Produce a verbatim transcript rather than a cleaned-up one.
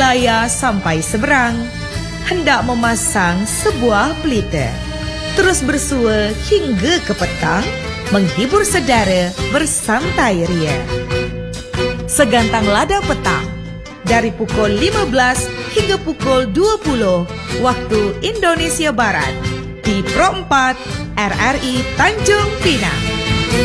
Melaya sampai seberang, hendak memasang sebuah pelita. Terus bersua hingga ke petang, menghibur saudara bersantai ria. Segantang lada petang, dari pukul lima belas hingga pukul dua puluh waktu Indonesia Barat, di Pro empat R R I Tanjung Pinang.